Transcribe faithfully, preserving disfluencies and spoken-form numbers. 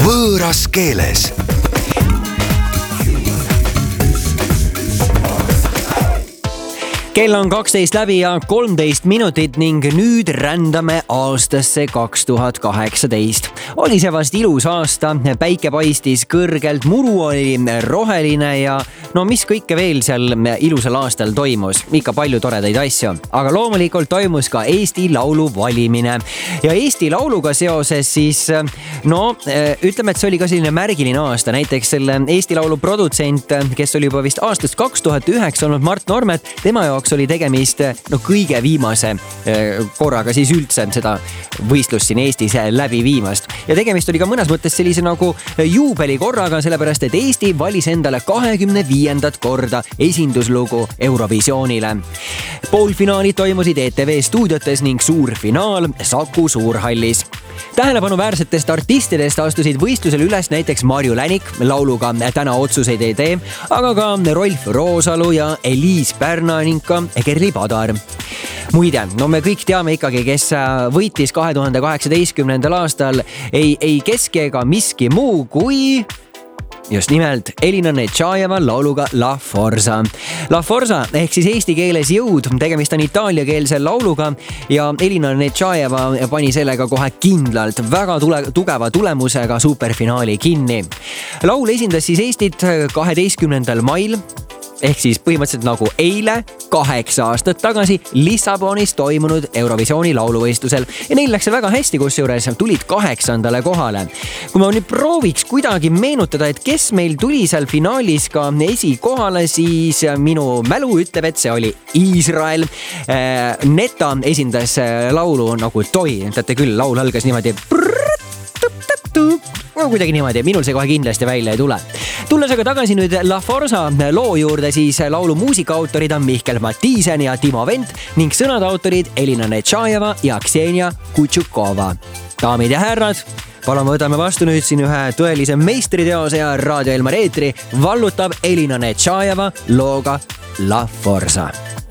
võõras keeles. Kell on kaksteist läbi ja kolmteist minutit ning nüüd rändame aastasse kaks tuhat kaheksateist. Oli see vast ilus aasta, päike paistis kõrgelt, muru oli roheline ja no mis kõike veel seal ilusal aastal toimus. Ikka palju toredaid asju. Aga loomulikult toimus ka Eesti Laulu valimine. Ja Eesti Lauluga seoses siis, no ütleme, et see oli ka selline märgiline aasta. Näiteks selle Eesti Laulu produtsent, kes oli juba vist aastast kaks tuhat üheksa olnud Mart Normet, tema jaoks oli tegemist no, kõige viimase korraga siis üldse seda võistlust siin Eestis läbi viimast. Ja tegemist oli ka mõnes mõttes sellise nagu juubeli korraga, sellepärast et Eesti valis endale kahekümne viiendat korda esinduslugu Eurovisioonile. Poolfinaalid toimusid E T V stuudiotes ning suur finaal Saku Suurhallis. Tähelepanuväärsetest artistidest astusid võistlusel üles näiteks Marju Länik lauluga Täna otsuseid ei tee, aga ka Rolf Roosalu ja Eliis Pärna ning ka Gerli Padar. Muide, no me kõik teame ikkagi, kes võitis kahe tuhande kaheksateistkümnendal aastal ei, ei keski ega miski muu kui... Just nimelt Elina Nechajeva lauluga La Forza. La Forza ehk siis eesti keeles jõud, tegemist on itaaliakeelse lauluga ja Elina Nechajeva pani sellega kohe kindlalt väga tule, tugeva tulemusega superfinaali kinni. Laul esindas siis Eestit kaheteistkümnendal mail ehk siis põhimõtteliselt nagu eile kaheksa aastat tagasi Lissabonis toimunud Eurovisiooni lauluvõistlusel ja neil läks see väga hästi, kusjuures tulid kaheksandale kohale. Kui ma nüüd prooviks kuidagi meenutada, et kes meil tuli seal finaalis ka esikohale, siis minu mälu ütleb, et see oli Iisrael. Neta esindas laulu nagu toi, teate küll, laul algas niimoodi no, kuidagi niimoodi, minul see kohe kindlasti välja ei tule. Tulles aga tagasi nüüd La Forza loo juurde, siis laulu muusikaautorid on Mihkel Mattiisen ja Timo Vent ning sõnade autorid Elina Nechajeva ja Ksenia Kutšukova. Daamid ja härrad, palun võtame vastu nüüd siin ühe tõelise meistriteose ja Raadio Elmar eetri vallutab Elina Nechajeva looga La Forza.